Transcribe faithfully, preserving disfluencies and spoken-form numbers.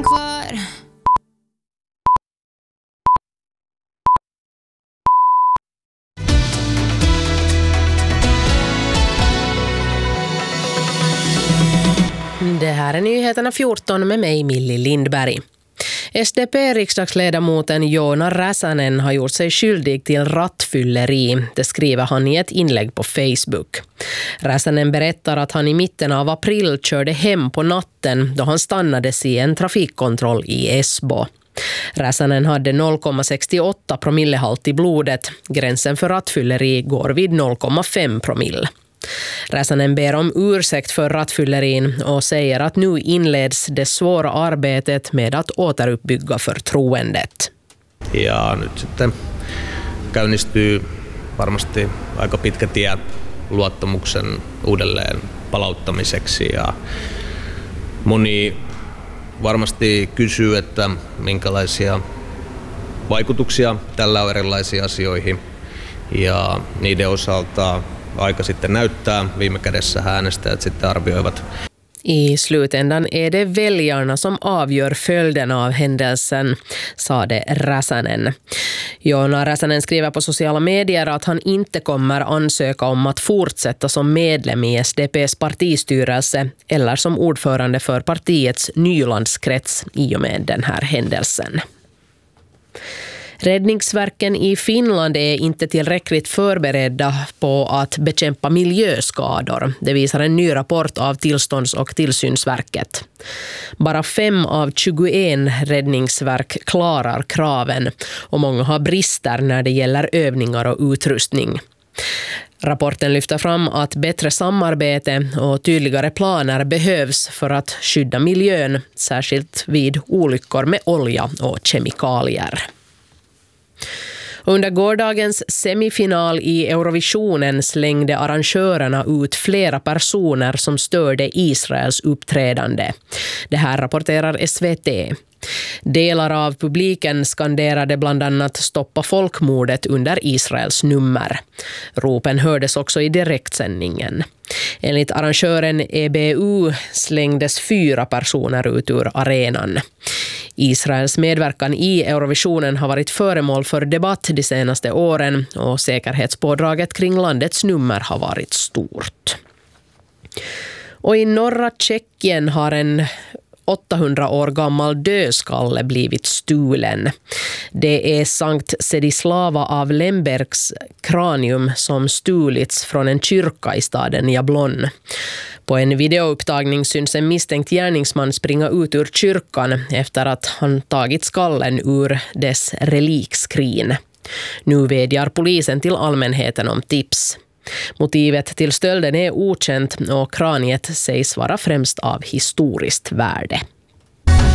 ensam kvar. Det här är nyheterna fjorton med mig, Milli Lindberg. S D P-riksdagsledamoten Joona Räsänen har gjort sig skyldig till rattfylleri. Det skriver han i ett inlägg på Facebook. Räsänen berättar att han i mitten av april körde hem på natten då han stannades i en trafikkontroll i Esbo. Räsänen hade noll komma sextioåtta promillehalt i blodet. Gränsen för rattfylleri går vid noll komma fem promille. Räsänen ber om ursäkt för rattfyllerin och säger att nu inleds det svåra arbetet med att återuppbygga förtroendet. Ja nyt sitten käynnistyy varmasti aika pitkä tie luottamuksen uudelleen palauttamiseksi ja moni varmasti kysyy, että minkälaisia vaikutuksia tällä on erilaisiin asioihin ja niiden osalta aika sitten näyttää, viime kädessä äänestäjät sitten arvioivat. I slutändan är det väljarna som avgör följden av händelsen, sade Räsänen. Joona Räsänen skriver på sociala medier att han inte kommer ansöka om att fortsätta som medlem i S D P:s partistyrelse eller som ordförande för partiets Nylandskrets i och med den här händelsen. Räddningsverken i Finland är inte tillräckligt förberedda på att bekämpa miljöskador. Det visar en ny rapport av Tillstånds- och tillsynsverket. Bara fem av tjugoen räddningsverk klarar kraven och många har brister när det gäller övningar och utrustning. Rapporten lyfter fram att bättre samarbete och tydligare planer behövs för att skydda miljön, särskilt vid olyckor med olja och kemikalier. Under gårdagens semifinal i Eurovisionen slängde arrangörerna ut flera personer som störde Israels uppträdande. Det här rapporterar S V T. Delar av publiken skanderade bland annat stoppa folkmordet under Israels nummer. Ropen hördes också i direktsändningen. Enligt arrangören E B U slängdes fyra personer ut ur arenan. Israels medverkan i Eurovisionen har varit föremål för debatt de senaste åren och säkerhetspådraget kring landets nummer har varit stort. Och i norra Tjeckien har en åttahundra år gammal dödskalle blivit stulen. Det är Sankt Sedislava av Lembergs kranium som stulits från en kyrka i staden Jablon. På en videoupptagning syns en misstänkt gärningsman springa ut ur kyrkan efter att han tagit skallen ur dess relikskrin. Nu vädjar polisen till allmänheten om tips. Motivet till stölden är okänt och kraniet sägs vara främst av historiskt värde.